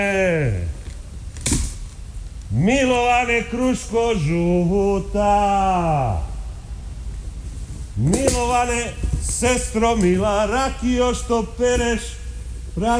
Milovane Kruško žuta, Milovane sestro mila, rakio što pereš